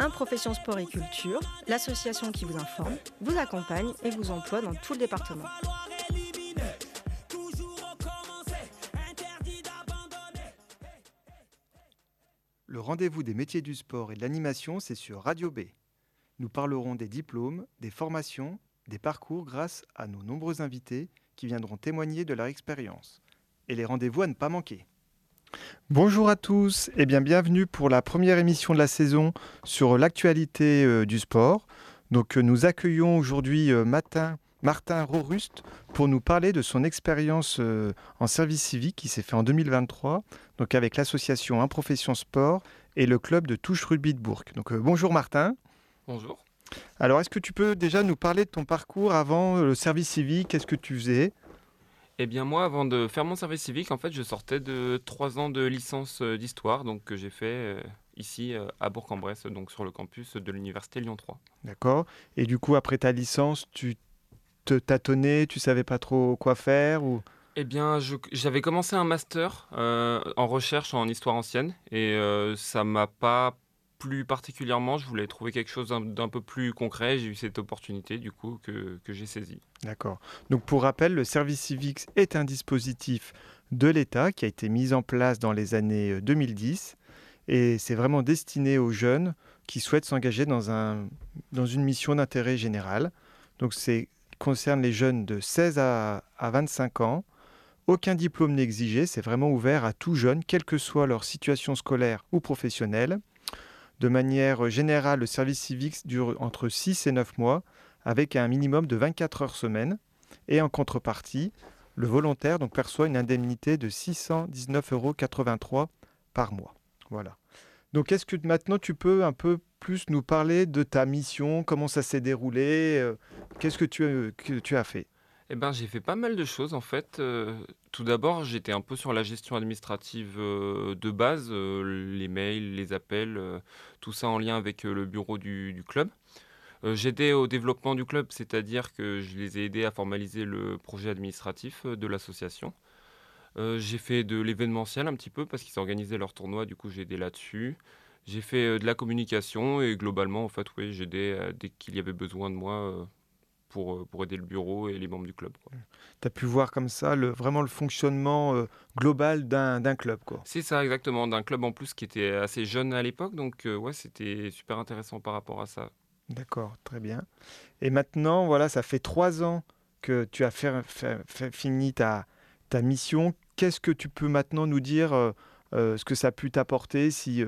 Un Profession Sport et Culture, l'association qui vous informe, vous accompagne et vous emploie dans tout le département. Le rendez-vous des métiers du sport et de l'animation, c'est sur Radio B. Nous parlerons des diplômes, des formations, des parcours grâce à nos nombreux invités qui viendront témoigner de leur expérience. Et les rendez-vous à ne pas manquer. Bonjour à tous et bienvenue pour la première émission de la saison sur l'actualité du sport. Donc nous accueillons aujourd'hui Martin Roruste pour nous parler de son expérience en service civique qui s'est fait en 2023, donc avec l'association Un Profession Sport et le club de touche rugby de Bourg. Donc bonjour Martin. Bonjour. Alors est-ce que tu peux déjà nous parler de ton parcours avant le service civique? Qu'est-ce que tu faisais? Eh bien moi, avant de faire mon service civique, en fait, je sortais de 3 ans de licence d'histoire, donc que j'ai fait ici à Bourg-en-Bresse, donc sur le campus de l'université Lyon 3. D'accord. Et du coup, après ta licence, tu te tâtonnais, tu savais pas trop quoi faire ou... Eh bien, j'avais commencé un master en recherche en histoire ancienne et ça m'a pas plu particulièrement. Je voulais trouver quelque chose d'un peu plus concret. J'ai eu cette opportunité du coup que j'ai saisie. D'accord. Donc pour rappel, le service civique est un dispositif de l'État qui a été mis en place dans les années 2010 et c'est vraiment destiné aux jeunes qui souhaitent s'engager dans une mission d'intérêt général. Donc c'est concerne les jeunes de 16 à 25 ans. Aucun diplôme n'est exigé, c'est vraiment ouvert à tout jeune, quelle que soit leur situation scolaire ou professionnelle. De manière générale, le service civique dure entre 6 et 9 mois, avec un minimum de 24 heures semaine. Et en contrepartie, le volontaire donc, perçoit une indemnité de 619,83 € par mois. Voilà. Donc est-ce que maintenant tu peux un peu plus nous parler de ta mission, comment ça s'est déroulé, qu'est-ce que tu as fait? Eh ben, j'ai fait pas mal de choses en fait. Tout d'abord, j'étais un peu sur la gestion administrative de base, les mails, les appels, tout ça en lien avec le bureau du club. J'aidais au développement du club, c'est-à-dire que je les ai aidés à formaliser le projet administratif de l'association. J'ai fait de l'événementiel un petit peu parce qu'ils organisaient leur tournoi, du coup j'ai aidé là-dessus. J'ai fait de la communication et globalement, en fait, oui, j'aidais dès qu'il y avait besoin de moi pour aider le bureau et les membres du club, quoi. Tu as pu voir comme ça vraiment le fonctionnement global d'un club, quoi. C'est ça, exactement, d'un club en plus qui était assez jeune à l'époque, donc ouais, c'était super intéressant par rapport à ça. D'accord, très bien. Et maintenant, voilà, ça fait 3 ans que tu as fini ta mission. Qu'est-ce que tu peux maintenant nous dire, ce que ça a pu t'apporter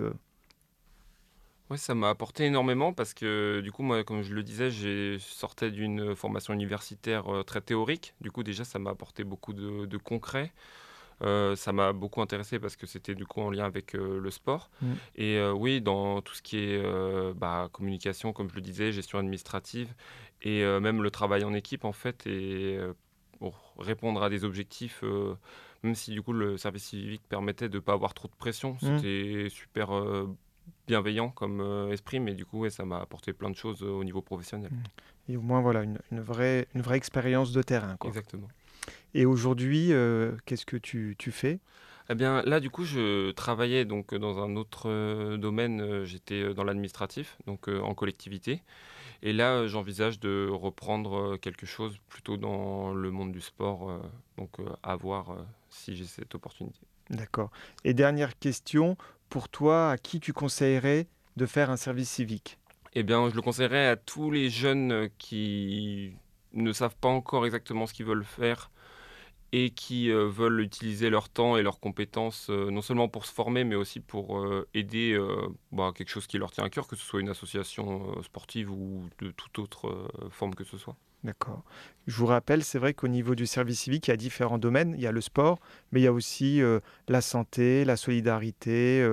Ouais, ça m'a apporté énormément parce que du coup, moi, comme je le disais, j'ai sortais d'une formation universitaire très théorique. Du coup, déjà, ça m'a apporté beaucoup de concret. Ça m'a beaucoup intéressé parce que c'était du coup en lien avec le sport. Et oui, dans tout ce qui est communication, comme je le disais, gestion administrative et même le travail en équipe, en fait, et pour répondre à des objectifs, même si du coup le service civique permettait de ne pas avoir trop de pression, c'était super bienveillant comme esprit, mais du coup, ouais, ça m'a apporté plein de choses au niveau professionnel. Et au moins, voilà, une vraie expérience de terrain, quoi. Exactement. Et aujourd'hui, qu'est-ce que tu fais? Eh bien, là, du coup, je travaillais donc dans un autre domaine. J'étais dans l'administratif, donc en collectivité. Et là, j'envisage de reprendre quelque chose plutôt dans le monde du sport. Donc, à voir si j'ai cette opportunité. D'accord. Et dernière question, pour toi, à qui tu conseillerais de faire un service civique? Eh bien, je le conseillerais à tous les jeunes qui ne savent pas encore exactement ce qu'ils veulent faire et qui veulent utiliser leur temps et leurs compétences, non seulement pour se former, mais aussi pour aider quelque chose qui leur tient à cœur, que ce soit une association sportive ou de toute autre forme que ce soit. D'accord. Je vous rappelle, c'est vrai qu'au niveau du service civique, il y a différents domaines. Il y a le sport, mais il y a aussi la santé, la solidarité,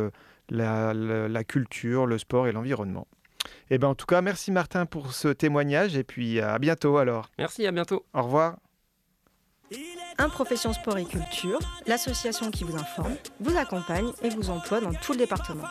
la culture, le sport et l'environnement. Et ben, en tout cas, merci Martin pour ce témoignage et puis à bientôt alors. Merci, à bientôt. Au revoir. Un Profession Sport et Culture, l'association qui vous informe, vous accompagne et vous emploie dans tout le département.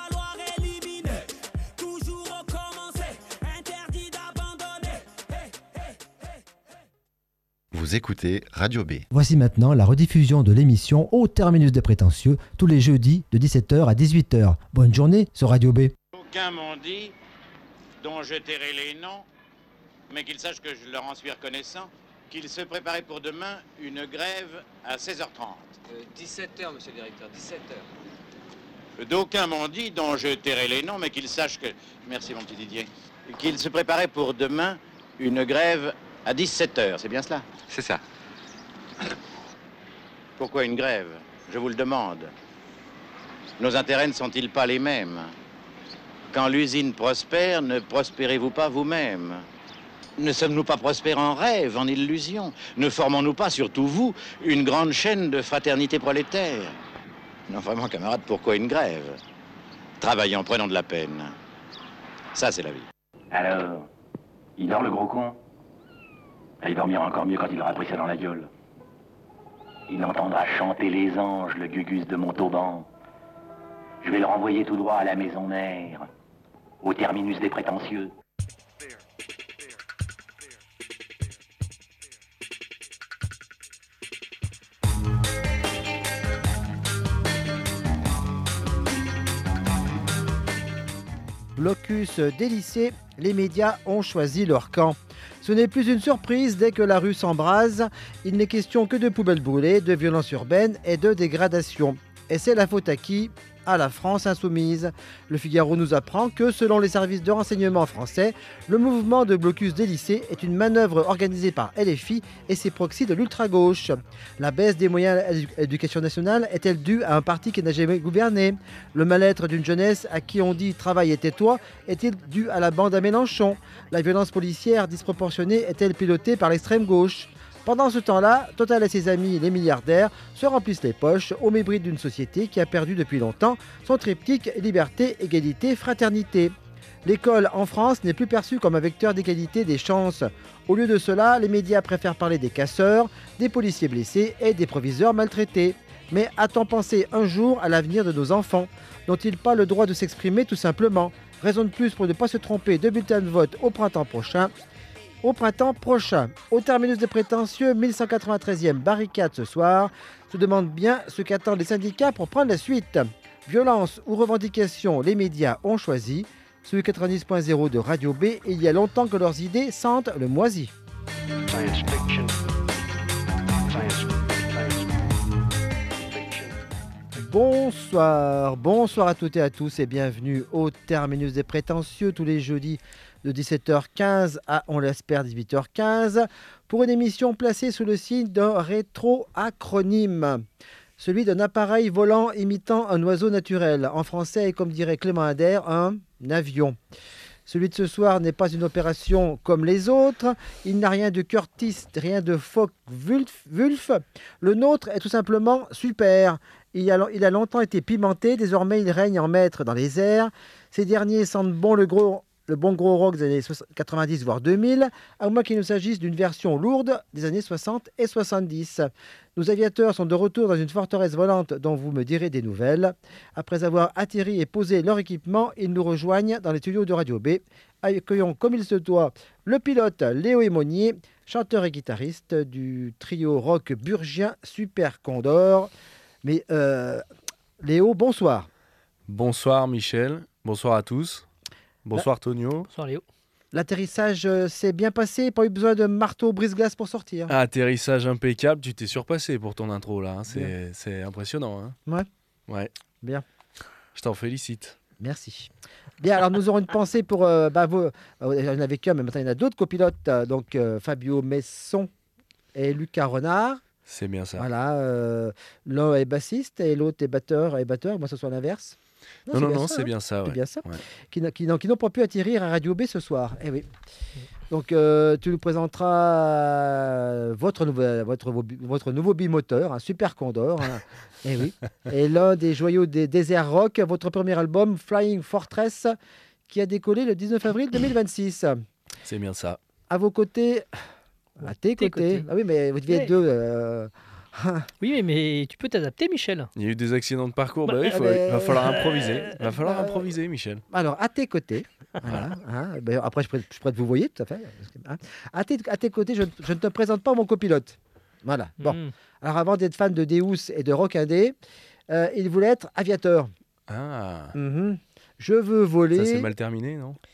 Vous écoutez Radio B. Voici maintenant la rediffusion de l'émission Au terminus des prétentieux, tous les jeudis de 17h à 18h. Bonne journée sur Radio B. Aucun m'ont dit dont je tairai les noms, mais qu'ils sachent que je leur en suis reconnaissant, qu'ils se préparaient pour demain une grève à 16h30. 17h, monsieur le directeur, 17h. D'aucuns m'ont dit, dont je tairai les noms, mais qu'ils sachent que... Merci, mon petit Didier. Qu'ils se préparaient pour demain une grève à 17h, c'est bien cela? C'est ça. Pourquoi une grève? Je vous le demande. Nos intérêts ne sont-ils pas les mêmes? Quand l'usine prospère, ne prospérez-vous pas vous-même? Ne sommes-nous pas prospères en rêve, en illusion? Ne formons-nous pas, surtout vous, une grande chaîne de fraternité prolétaire? Non, vraiment, camarade, pourquoi une grève? Travaillons, prenons de la peine. Ça, c'est la vie. Alors, il dort le gros con? Il dormira encore mieux quand il aura pris ça dans la gueule. Il entendra chanter les anges, le gugus de Montauban. Je vais le renvoyer tout droit à la maison mère, au terminus des prétentieux. Blocus des lycées, les médias ont choisi leur camp. Ce n'est plus une surprise dès que la rue s'embrase. Il n'est question que de poubelles brûlées, de violences urbaines et de dégradation. Et c'est la faute à qui? À la France insoumise. Le Figaro nous apprend que, selon les services de renseignement français, le mouvement de blocus des lycées est une manœuvre organisée par LFI et ses proxys de l'ultra-gauche. La baisse des moyens à l'éducation nationale est-elle due à un parti qui n'a jamais gouverné? Le mal-être d'une jeunesse à qui on dit « travaille et tais-toi » est-il dû à la bande à Mélenchon? La violence policière disproportionnée est-elle pilotée par l'extrême gauche? Pendant ce temps-là, Total et ses amis, les milliardaires, se remplissent les poches au mépris d'une société qui a perdu depuis longtemps son triptyque liberté, égalité, fraternité. L'école en France n'est plus perçue comme un vecteur d'égalité des chances. Au lieu de cela, les médias préfèrent parler des casseurs, des policiers blessés et des proviseurs maltraités. Mais a-t-on pensé un jour à l'avenir de nos enfants? N'ont-ils pas le droit de s'exprimer tout simplement? Raison de plus pour ne pas se tromper de bulletin de vote au printemps prochain. Au terminus des prétentieux, 1193e barricade ce soir, se demande bien ce qu'attendent les syndicats pour prendre la suite. Violence ou revendication, les médias ont choisi. Sur le 90.0 de Radio B, il y a longtemps que leurs idées sentent le moisi. Bonsoir à toutes et à tous et bienvenue au terminus des prétentieux tous les jeudis de 17h15 à, on l'espère, 18h15 pour une émission placée sous le signe d'un rétro-acronyme, celui d'un appareil volant imitant un oiseau naturel. En français, et comme dirait Clément Ader, un avion. Celui de ce soir n'est pas une opération comme les autres. Il n'a rien de Curtis, rien de Focke-Wulf. Le nôtre est tout simplement super. Il a longtemps été pimenté, désormais il règne en maître dans les airs. Ces derniers sentent bon le bon gros rock des années 90 voire 2000, à moins qu'il ne s'agisse d'une version lourde des années 60 et 70. Nos aviateurs sont de retour dans une forteresse volante dont vous me direz des nouvelles. Après avoir atterri et posé leur équipement, ils nous rejoignent dans les studios de Radio B. Accueillons comme il se doit le pilote Léo Aymonier, chanteur et guitariste du trio rock burgien Super Condor. Mais Léo, bonsoir. Bonsoir Michel, bonsoir à tous. Bonsoir Tonio. Bonsoir Léo. L'atterrissage s'est bien passé, pas eu besoin de marteau brise-glace pour sortir. Atterrissage impeccable, tu t'es surpassé pour ton intro là, hein. C'est impressionnant. Hein. Ouais. Bien. Je t'en félicite. Merci. Bien, alors nous aurons une pensée pour vous. Il y en avait qu'un, mais maintenant il y en a d'autres copilotes, donc Fabio Messon et Lucas Renard. C'est bien ça. Voilà, l'un est bassiste et l'autre est batteur. Moi, ce soit l'inverse. Non, c'est bien ça. C'est bien ça. Ouais. Qui n'ont pas pu atterrir à Radio B ce soir. Eh oui. Donc, tu nous présenteras votre nouveau bimoteur, un Super Condor. Hein. Eh oui. Et l'un des joyaux des Desert Rock, votre premier album, Flying Fortress, qui a décollé le 19 avril 2026. C'est bien ça. À vos côtés... À tes côtés. Ah oui, mais vous deviez être deux... Oui, mais tu peux t'adapter, Michel. Il y a eu des accidents de parcours, il va falloir improviser. Il va falloir improviser, Michel. Alors, à tes côtés, voilà, hein, après je pourrais vous voyez, tout à fait. Hein, à tes côtés, je ne te présente pas mon copilote. Voilà, bon. Alors, avant d'être fan de Deus et de Rock Indé, il voulait être aviateur. Ah. Je veux voler... Ça s'est mal terminé, non?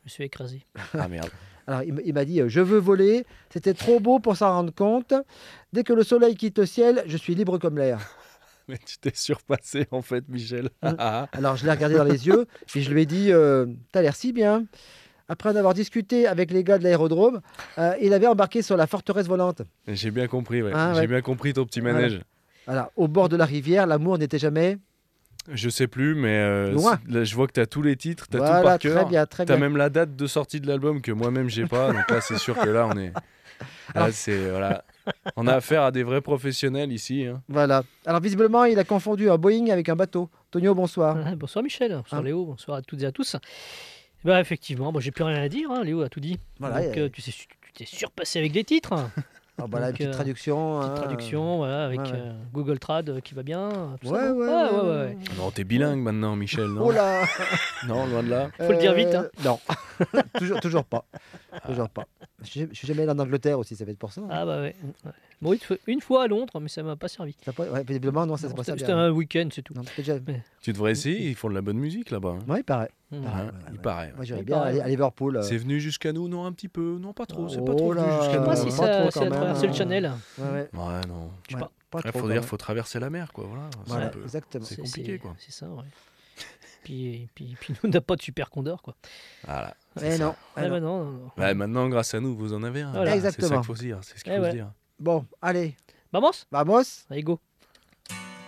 me suis écrasé. Ah merde. Alors, il m'a dit je veux voler. C'était trop beau pour s'en rendre compte. Dès que le soleil quitte le ciel, je suis libre comme l'air. Mais tu t'es surpassé en fait, Michel. Alors, je l'ai regardé dans les yeux et je lui ai dit t'as l'air si bien. Après en avoir discuté avec les gars de l'aérodrome, il avait embarqué sur la forteresse volante. J'ai bien compris, ouais. Ah, J'ai ouais. bien compris ton petit manège. Voilà, au bord de la rivière, l'amour n'était jamais. Je sais plus, mais Loin. là, je vois que tu as tous les titres, tu as Voilà, tout par cœur. très bien, très Tu as bien. même la date de sortie de l'album que moi-même j'ai pas. Donc là, c'est sûr que là, on est. Là, voilà. On a affaire à des vrais professionnels ici. Hein. Voilà. Alors, visiblement, il a confondu un Boeing avec un bateau. Tonio, bonsoir. Bonsoir Michel, bonsoir Léo, bonsoir à toutes et à tous. Bah, effectivement, j'ai plus rien à dire, hein, Léo a tout dit. Voilà, Donc, tu t'es surpassé avec les titres. Ah, bah là, une petite traduction. Petite traduction, voilà, avec Google Trad qui va bien. Tout Ouais, ça, non ouais. Non, t'es bilingue maintenant, Michel, non? Oh là. Non, loin de là. Faut le dire vite. Hein. Non, toujours pas. Toujours pas. Je suis jamais allé en Angleterre aussi, ça va être pour ça. Hein. Ah bah ouais. Bon, une fois à Londres, mais ça m'a pas servi. Visiblement, non, ça s'est pas servi. C'était un week-end, c'est tout. Non, déjà... Tu devrais essayer, ils font de la bonne musique là-bas. Hein. Ouais, il paraît. Il paraît. Moi, j'aurais bien aller à Liverpool. C'est venu jusqu'à nous, non, un petit peu, non, pas trop, c'est Oh pas trop venu là. jusqu'à nous. Moi, si Pas trop, ça quand a même, traversé hein. le Channel. Ouais, non. Je sais pas. Faut traverser la mer, quoi. Voilà. Exactement. C'est compliqué, quoi. C'est ça, ouais. Puis nous, on n'a pas de super condor, quoi. Voilà. Mais non. Ah bah non. Bah, maintenant, grâce à nous, vous en avez un. Voilà. Exactement. C'est ça qu'il faut dire. C'est ce qu'il faut se dire. Bon, allez. Vamos. Vamos. Allez, go.